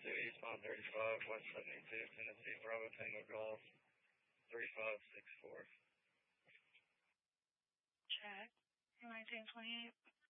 eastbound 35, West 72, Tennessee, Bravo Tango Golf, 3564. Check. 1928.